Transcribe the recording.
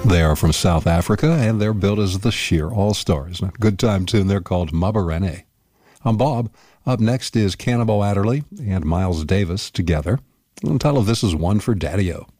They are from South Africa, and they're billed as the Sheer All-Stars. A good time tune there called Mabarene. I'm Bob. Up next is Cannibal Adderley and Miles Davis together. The title of this is One for Daddy-O.